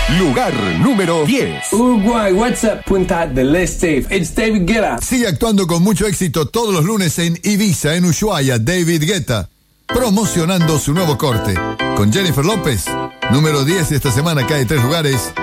Lugar número 10. Uruguay, what's up, Punta del Este? It's David Guetta. Sigue actuando con mucho éxito todos los lunes en Ibiza, en Ushuaia, David Guetta, promocionando su nuevo corte. Con Jennifer López, número 10 esta semana cae 3 lugares.